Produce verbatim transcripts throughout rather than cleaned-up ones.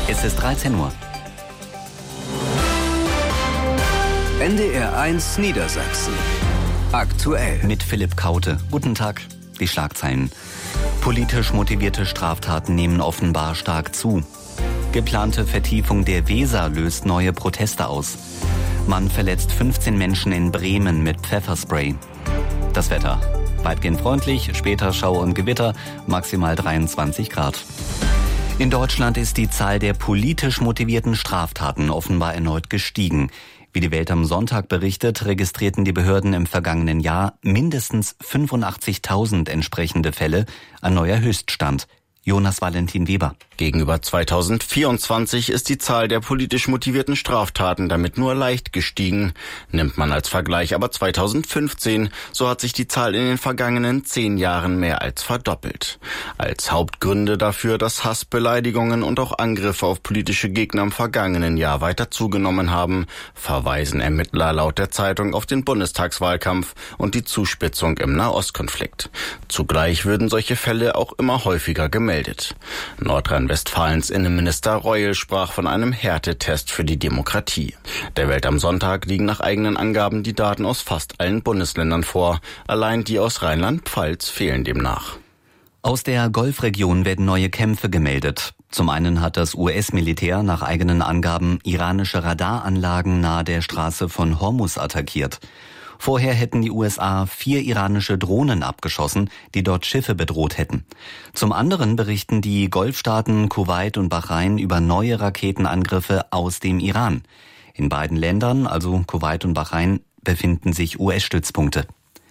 Es ist dreizehn Uhr. N D R eins Niedersachsen. Aktuell. Mit Philipp Kaute. Guten Tag. Die Schlagzeilen. Politisch motivierte Straftaten nehmen offenbar stark zu. Geplante Vertiefung der Weser löst neue Proteste aus. Man verletzt fünfzehn Menschen in Bremen mit Pfefferspray. Das Wetter. Weitgehend freundlich, später Schauer und Gewitter, maximal dreiundzwanzig Grad. In Deutschland ist die Zahl der politisch motivierten Straftaten offenbar erneut gestiegen. Wie die Welt am Sonntag berichtet, registrierten die Behörden im vergangenen Jahr mindestens fünfundachtzigtausend entsprechende Fälle, ein neuer Höchststand. Jonas Valentin Weber. Gegenüber zweitausendvierundzwanzig ist die Zahl der politisch motivierten Straftaten damit nur leicht gestiegen. Nimmt man als Vergleich aber zweitausendfünfzehn, so hat sich die Zahl in den vergangenen zehn Jahren mehr als verdoppelt. Als Hauptgründe dafür, dass Hass, Beleidigungen und auch Angriffe auf politische Gegner im vergangenen Jahr weiter zugenommen haben, verweisen Ermittler laut der Zeitung auf den Bundestagswahlkampf und die Zuspitzung im Nahostkonflikt. Zugleich würden solche Fälle auch immer häufiger gemeldet. Nordrhein-Westfalens Innenminister Reul sprach von einem Härtetest für die Demokratie. Der Welt am Sonntag liegen nach eigenen Angaben die Daten aus fast allen Bundesländern vor. Allein die aus Rheinland-Pfalz fehlen demnach. Aus der Golfregion werden neue Kämpfe gemeldet. Zum einen hat das U S-Militär nach eigenen Angaben iranische Radaranlagen nahe der Straße von Hormuz attackiert. Vorher hätten die U S A vier iranische Drohnen abgeschossen, die dort Schiffe bedroht hätten. Zum anderen berichten die Golfstaaten Kuwait und Bahrain über neue Raketenangriffe aus dem Iran. In beiden Ländern, also Kuwait und Bahrain, befinden sich U S-Stützpunkte.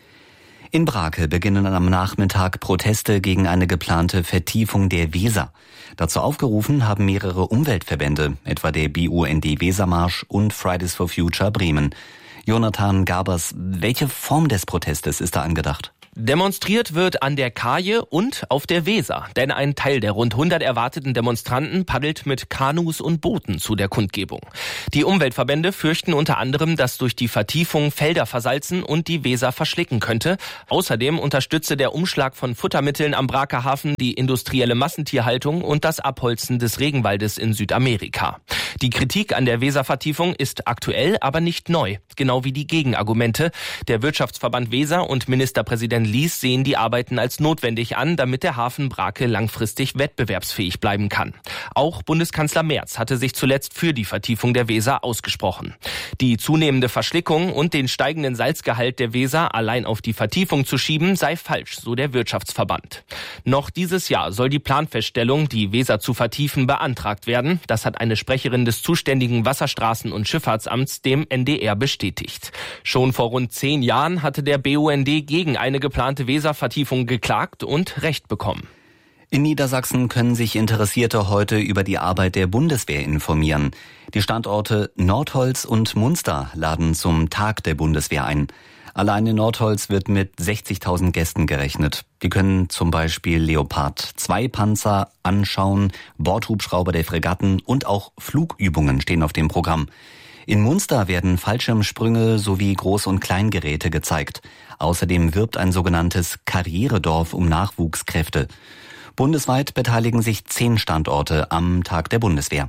In Brake beginnen am Nachmittag Proteste gegen eine geplante Vertiefung der Weser. Dazu aufgerufen haben mehrere Umweltverbände, etwa der B U N D Wesermarsch und Fridays for Future Bremen. Jonathan Gabers, welche Form des Protestes ist da angedacht? Demonstriert wird an der Kaje und auf der Weser, denn ein Teil der rund hundert erwarteten Demonstranten paddelt mit Kanus und Booten zu der Kundgebung. Die Umweltverbände fürchten unter anderem, dass durch die Vertiefung Felder versalzen und die Weser verschlicken könnte. Außerdem unterstütze der Umschlag von Futtermitteln am Braker Hafen die industrielle Massentierhaltung und das Abholzen des Regenwaldes in Südamerika. Die Kritik an der Weservertiefung ist aktuell, aber nicht neu, genau wie die Gegenargumente. Der Wirtschaftsverband Weser und Ministerpräsident Lies sehen die Arbeiten als notwendig an, damit der Hafen Brake langfristig wettbewerbsfähig bleiben kann. Auch Bundeskanzler Merz hatte sich zuletzt für die Vertiefung der Weser ausgesprochen. Die zunehmende Verschlickung und den steigenden Salzgehalt der Weser allein auf die Vertiefung zu schieben, sei falsch, so der Wirtschaftsverband. Noch dieses Jahr soll die Planfeststellung, die Weser zu vertiefen, beantragt werden. Das hat eine Sprecherin des zuständigen Wasserstraßen- und Schifffahrtsamts dem N D R bestätigt. Schon vor rund zehn Jahren hatte der B U N D gegen eine geplante Weservertiefung geklagt und Recht bekommen. In Niedersachsen können sich Interessierte heute über die Arbeit der Bundeswehr informieren. Die Standorte Nordholz und Munster laden zum Tag der Bundeswehr ein. Allein in Nordholz wird mit sechzigtausend Gästen gerechnet. Die können zum Beispiel Leopard zwei Panzer anschauen, Bordhubschrauber der Fregatten und auch Flugübungen stehen auf dem Programm. In Munster werden Fallschirmsprünge sowie Groß- und Kleingeräte gezeigt. Außerdem wirbt ein sogenanntes Karrieredorf um Nachwuchskräfte. Bundesweit beteiligen sich zehn Standorte am Tag der Bundeswehr.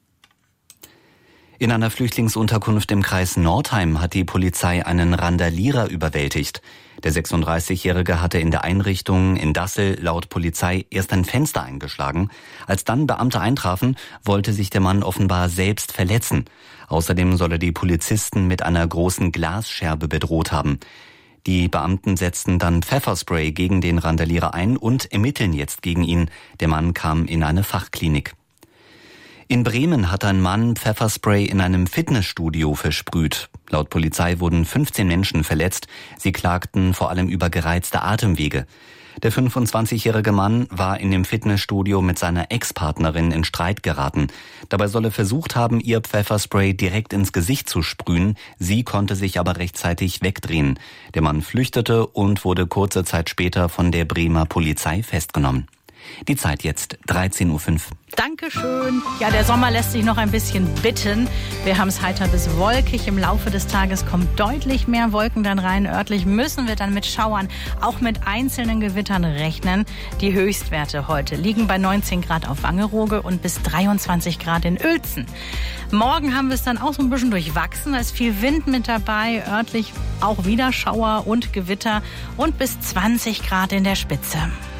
In einer Flüchtlingsunterkunft im Kreis Nordheim hat die Polizei einen Randalierer überwältigt. Der sechsunddreißigjährige hatte in der Einrichtung in Dassel laut Polizei erst ein Fenster eingeschlagen. Als dann Beamte eintrafen, wollte sich der Mann offenbar selbst verletzen. Außerdem soll er die Polizisten mit einer großen Glasscherbe bedroht haben. Die Beamten setzten dann Pfefferspray gegen den Randalierer ein und ermitteln jetzt gegen ihn. Der Mann kam in eine Fachklinik. In Bremen hat ein Mann Pfefferspray in einem Fitnessstudio versprüht. Laut Polizei wurden fünfzehn Menschen verletzt. Sie klagten vor allem über gereizte Atemwege. Der fünfundzwanzigjährige Mann war in dem Fitnessstudio mit seiner Ex-Partnerin in Streit geraten. Dabei soll er versucht haben, ihr Pfefferspray direkt ins Gesicht zu sprühen. Sie konnte sich aber rechtzeitig wegdrehen. Der Mann flüchtete und wurde kurze Zeit später von der Bremer Polizei festgenommen. Die Zeit jetzt dreizehn Uhr fünf. Dankeschön. Ja, der Sommer lässt sich noch ein bisschen bitten. Wir haben es heiter bis wolkig. Im Laufe des Tages kommen deutlich mehr Wolken dann rein. Örtlich müssen wir dann mit Schauern, auch mit einzelnen Gewittern rechnen. Die Höchstwerte heute liegen bei neunzehn Grad auf Wangerooge und bis dreiundzwanzig Grad in Uelzen. Morgen haben wir es dann auch so ein bisschen durchwachsen. Da ist viel Wind mit dabei. Örtlich auch wieder Schauer und Gewitter und bis zwanzig Grad in der Spitze.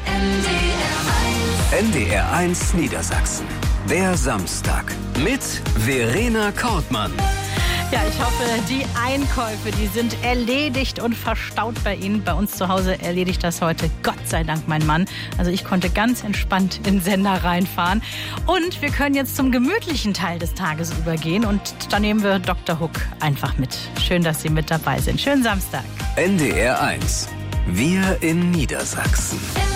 N D R eins Niedersachsen. Der Samstag mit Verena Kortmann. Ja, ich hoffe, die Einkäufe, die sind erledigt und verstaut bei Ihnen. Bei uns zu Hause erledigt das heute, Gott sei Dank, mein Mann. Also ich konnte ganz entspannt in den Sender reinfahren. Und wir können jetzt zum gemütlichen Teil des Tages übergehen. Und da nehmen wir Doktor Hook einfach mit. Schön, dass Sie mit dabei sind. Schönen Samstag. N D R eins. Wir in Niedersachsen.